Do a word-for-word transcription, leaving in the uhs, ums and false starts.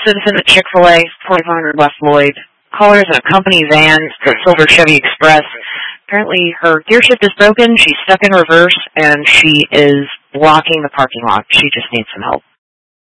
citizen at Chick-fil-A, forty-five hundred West Lloyd. Caller's in a company van, the silver Chevy Express. Apparently her gear shift is broken, she's stuck in reverse, and she is blocking the parking lot. She just needs some help.